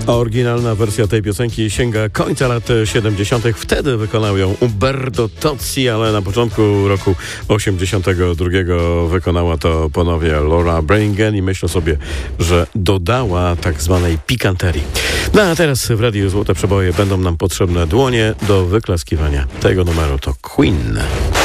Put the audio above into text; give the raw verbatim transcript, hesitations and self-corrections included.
Oryginalna wersja tej piosenki sięga końca lat siedemdziesiątych. Wtedy wykonał ją Umberto Tozzi, ale na początku roku osiemdziesiątego drugiego wykonała to ponownie Laura Branigan i myślę sobie, że dodała tak zwanej pikanterii. No a teraz w Radiu Złote Przeboje będą nam potrzebne dłonie do wyklaskiwania tego numeru. To Queen.